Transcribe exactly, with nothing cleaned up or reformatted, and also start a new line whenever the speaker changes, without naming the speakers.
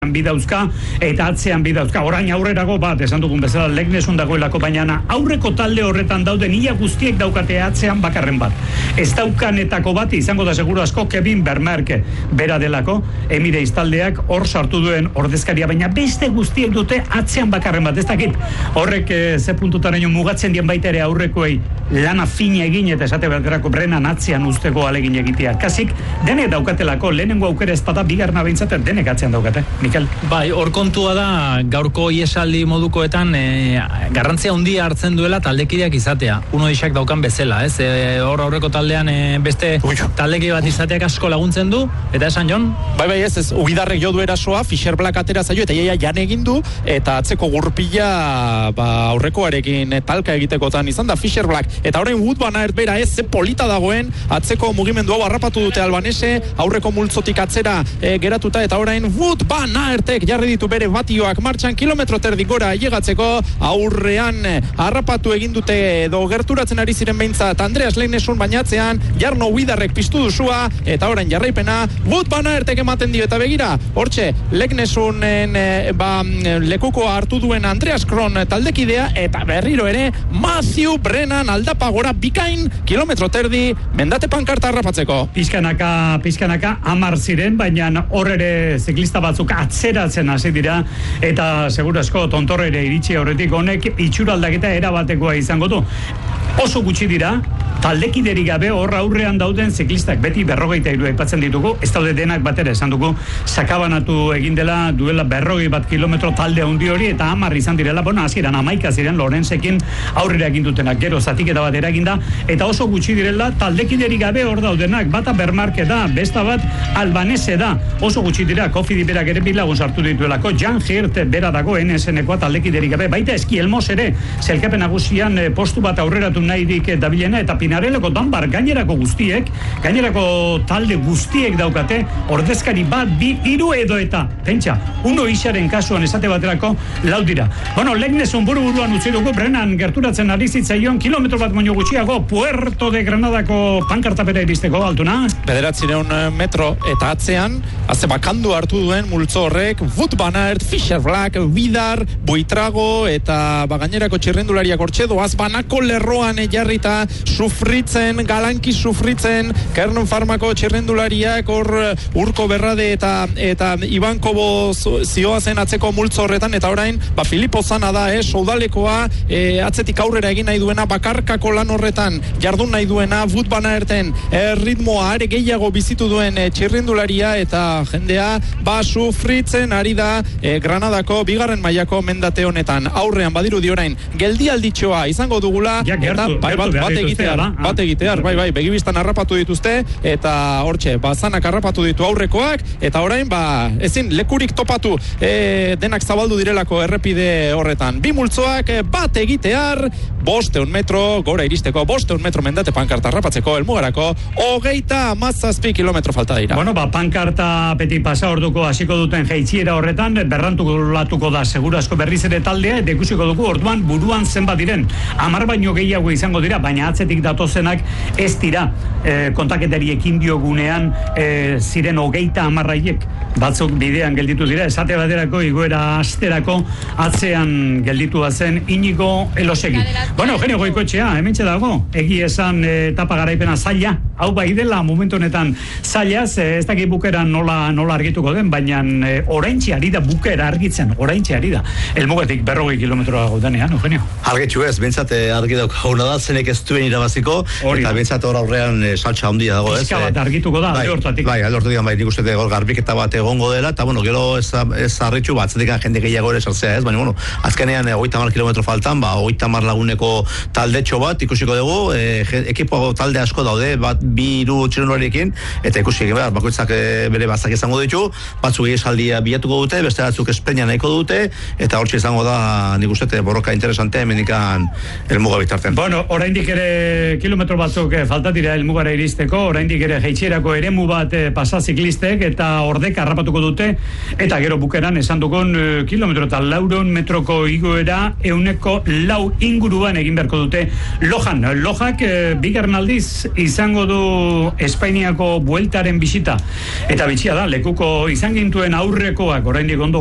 bi dauzka eta atzean bi dauzka. Orain aurrerago bat, esan dugun bezala Leknesun dagoelako, baina aurreko talde horretan dauden ia guztiek daukate atzean bakarren bat. Ez daukanetako bat izango da seguru asko Kevin Vermerke bera delako, Emirates taldeak hor sartu duen ordezkaria, baina beste guztiek dute atzean bakarren bat. Ez dakit horrek e, ze puntutaraino mugatzen dien baita ere aurrekoei lana fina egin eta esate baterako Brennan atzean usteko alegin egitea. Kasik denek daukatelako, lehenengo aukera ez bada bigarna behintzat denek atzean daukate. Mikel?
Bai, hor kontua da gaurko iesaldi modukoetan e, garrantzia handia hartzen duela taldekideak izatea. Uno isak daukan bezala, ez? E, hor aurreko taldean e, beste taldeki bat izateak asko laguntzen du, eta esan Jon?
Bai, bai, ez, ez, Ubidarrek jo du erasoa, Fischer Black atera zaio, eta iaia jan egin du, eta atzeko gurpila ba, aurrekoarekin talka egitekotan izan da Fischer Black. Eta orain Wood Van Aert bera ez, ze polita dagoen, atzeko mugimendu hau harrapatu dute albanese, aurreko multzotik atzera e, geratuta, eta orain Wood Van Aertek jarri ditu bere batioak martxan, kilometro terdi gora llegatzeko, aurrean harrapatu egin dute edo gerturatzen ari ziren behintzat Andreas Leknesun, bainatzean Jarno Ubidarrek piztu duzua, eta orain jarraipena Wood Van Aertek ematen dio, eta begira, hortxe Leknesunen e, ba, lekukoa hartu duen Andreas Kron taldekidea, eta berriro ere Matthew Brennan aldapa gora bikain kilometro terdi mendate pankarta harrapatzeko.
Pizkanaka, pizkanaka amar ziren, baina hor ere ziklista batzuk atzeratzen hasi dira, eta segurazko tontorrere iritsi horretik honek itxura aldaketa erabatekoa izango du. Oso gutxi dira, taldekiderik gabe hor aurrean dauden ziklistak, beti berrogeita hiru aipatzen ditugu, ez daude denak batera esan dugu, sakabanatu egin dela duela berrogei bat kilometro talde handi hori, eta hamar izan direla, bueno, hasieran hamaika ziren Lorenzekin aurrera egin dutenak, gero zatiketa bat eraginda, eta oso gutxi direla taldekiderik gabe hor daudenak, bata Bermarke da, besta bat Albanese da, oso gutxi dira, Kofidi berak ere bilagun sartu dituelako, Jan Hirt bera dago N S N-koa taldekiderik gabe, baita Eski Elmos ere, zelkapen nagusian postu bat aurreratu nahirik dabilena, eta Pinareloko Danbar gainerako guztiek, gainerako talde guztiek daukate, ordezkari bat, bi, hiru edo eta, pentsa, uno isaren kasuan esate baterako lau dira. Bueno, Leknesun buru buruan utzi dugu, Brennan gerturatzen ari zitzaion, kilometro bat moino gutxiago, Puerto de Granadako pankarta bere iristeko, Altuna?
Bederatzireun metro eta atzean, azte bakandu hartu duen multzo horrek, Wood Van Aert, Fischer Black, Vidar, Buitrago, eta bagainerako txirrendulariak hortxe doaz, banako lerroan jarrita, sufritzen, galanki sufritzen, Kernon Farmako txirrendulariak hor Urko Berrade eta eta Iban Kobo zioazen atzeko multzo horretan, eta orain, ba, Filipo Zana da, eh, soldalekoa, eh, atzetik aurrera egin nahi duena, bakarkako lan horretan jardun nahi duena, Wood Van Aerten eh, ritmoa are gehiago bizitu duen eh, txirrendularia, eta jendea, ba, sufritzen ari da eh, Granadako bigarren mailako mendate honetan. Aurrean badirudi orain geldialditxoa izango dugula,
ja, gertu,
eta bai, bat, bat egitear, bat egitear, bai, bai, begibistan harrapatu dituzte, eta hortxe, ba, Zanak harrapatu ditu aurrekoak, eta orain, ba, ezin lekurik topatu e, denak zabaldu direlako errepide horretan. Bi multzoak e, bat egitear, bosteun metro, gora iristeko, bosteun metro mendate pankarta harrapatzeko, elmugarako, hogeita mazazpi kilometro falta dira.
Bueno, ba, pankarta peti pasa orduko hasiko duten jaitxiera horretan, berrantuko latuko da segurazko berriz ere taldea, eta ikusiko dugu orduan buruan zenbat diren. Hamar baino gehiago izango dira, baina atzetik datozenak ez dira e, kontaketari ekin diogunean e, ziren hogeita hamarraiek batzuk bidean gelditu dira, esate baterako igoera asterako atzean gelditu zen Inigo Elosegi. Bueno, Eugenio Goikoetxea, hementxe dago, egi esan e, etapa garaipena zaila, hau bai dela momentu honetan zailaz, e, ez dakit bukera nola, nola argituko den, baina e, oraintxe ari da bukera argitzen, oraintxe ari da. Elmugatik berrogei kilometroa gaudanean, Eugenio.
Argitxu ez, bentsat argi dauk hauna da, zenek ez duen irabaziko,
Hori
eta bentsat hor aurrean e, saltxa handia dago, ez?
Pizka bat argituko da,
bai,
hortatik.
Bai, alde hortatik, bai, nik uste gol garbiketa bat egongo dela, eta bueno, gero ez, ez arritxu bat, zetik jende gehiago ere sartzea, ez? Baina, bueno, azkenean hogeita hamar kilometro faltan, ba, hogeita hamar laguneko taldetxo bat ikusiko dugu, e, ekipo talde asko daude, bat bi hiru txirrendularirekin, eta ikusi egin behar, bakoitzak e, bere bazak izango ditu, batzuk esaldia bilatuko dute, beste batzuk espeina nahiko dute, eta hortxe izango da, nik uste borroka interesante, menikan elmuga bitartean.
Bueno, oraindik ere e, kilometro batzuk e, falta dira helmugara iristeko, oraindik ere jaitsierako eremu bat e, pasa ziklistek eta ordeka harrapatuko dute, eta gero bukeran esan dugun e, kilometro eta lauron metroko igoera euneko lau inguruan egin beharko dute Lojan. Lojak e, bigarren aldiz izango du Espainiako bueltaren bisita, eta bitxia da, lekuko izan gintuen aurrekoak oraindik ondo